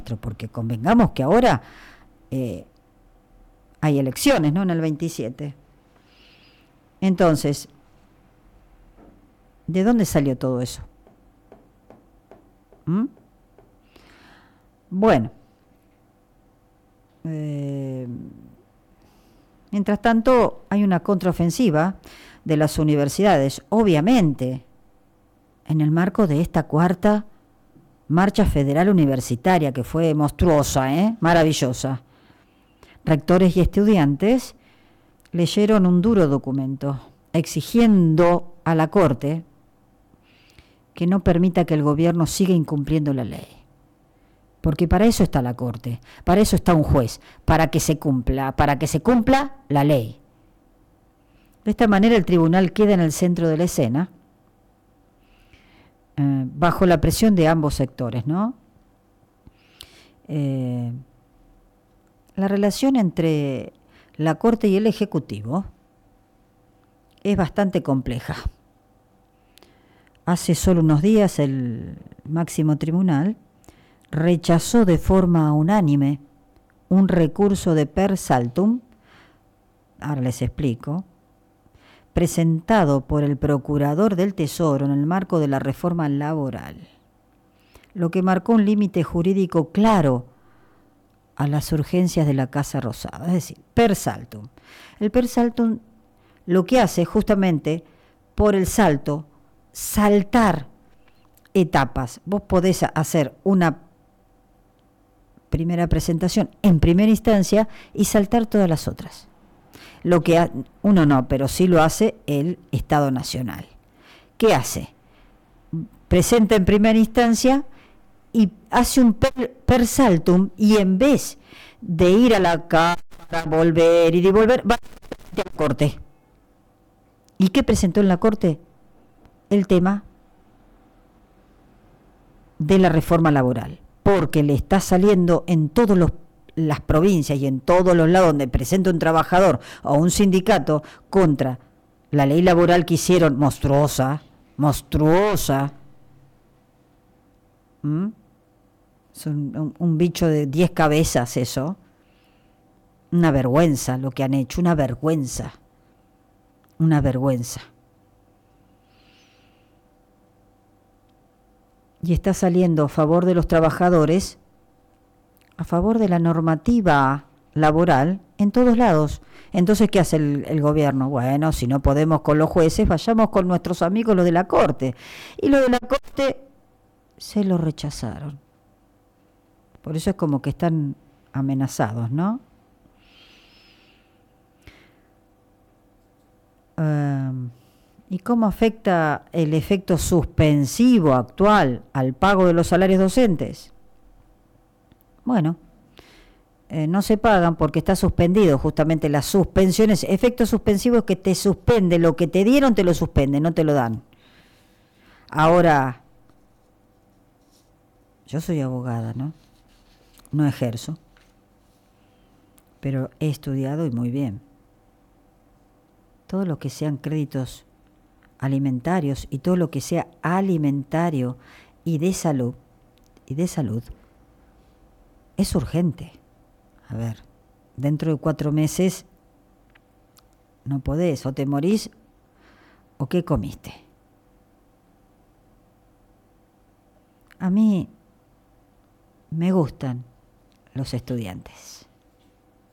24, porque convengamos que ahora hay elecciones, ¿no? En el 27. Entonces, ¿de dónde salió todo eso? Bueno, mientras tanto hay una contraofensiva de las universidades, obviamente, en el marco de esta cuarta marcha federal universitaria, que fue monstruosa, maravillosa. Rectores y estudiantes leyeron un duro documento exigiendo a la Corte que no permita que el gobierno siga incumpliendo la ley. Porque para eso está la Corte, para eso está un juez, para que se cumpla la ley. De esta manera el tribunal queda en el centro de la escena, bajo la presión de ambos sectores, ¿no? La relación entre la Corte y el Ejecutivo es bastante compleja. Hace solo unos días el máximo tribunal rechazó de forma unánime un recurso de per saltum, ahora les explico, presentado por el Procurador del Tesoro en el marco de la reforma laboral, lo que marcó un límite jurídico claro a las urgencias de la Casa Rosada, es decir, per saltum. El per saltum lo que hace justamente por el saltar etapas. Vos podés hacer una primera presentación en primera instancia y saltar todas las otras. Lo que uno no, pero sí lo hace el Estado Nacional. ¿Qué hace? Presenta en primera instancia y hace un per saltum, y en vez de ir a la Cámara, volver y devolver, va a la Corte. ¿Y qué presentó en la Corte? El tema de la reforma laboral, porque le está saliendo en todas las provincias y en todos los lados donde presenta un trabajador o un sindicato contra la ley laboral que hicieron monstruosa. Es un bicho de 10 cabezas eso. Una vergüenza lo que han hecho, una vergüenza. Y está saliendo a favor de los trabajadores, a favor de la normativa laboral en todos lados. Entonces, ¿qué hace el gobierno? Bueno, si no podemos con los jueces, vayamos con nuestros amigos los de la Corte. Y los de la Corte se lo rechazaron. Por eso es como que están amenazados, ¿no? ¿Y cómo afecta el efecto suspensivo actual al pago de los salarios docentes? Bueno, no se pagan porque está suspendido justamente las suspensiones. Efecto suspensivo es que te suspende, lo que te dieron te lo suspende, no te lo dan. Ahora, yo soy abogada, ¿no? No ejerzo, pero he estudiado y muy bien. Todo lo que sean créditos alimentarios y todo lo que sea alimentario y de salud es urgente. A ver, dentro de 4 meses no podés, o te morís o qué comiste. A mí me gustan los estudiantes.